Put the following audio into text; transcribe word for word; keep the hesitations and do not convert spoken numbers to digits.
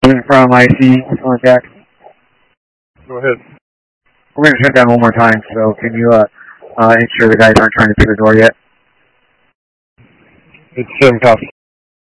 from I C on Jack. Go ahead. We're going to shut down one more time, so can you uh, uh, ensure the guys aren't trying to pick the door yet? It's seven copy.